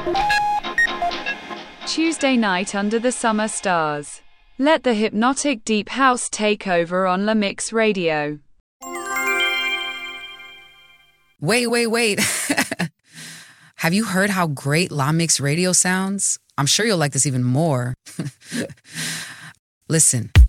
Tuesday night under the summer stars. Let the hypnotic deep house take over on La Mix Radio. Wait. Have you heard how great La Mix Radio sounds? I'm sure you'll like this even more. Listen.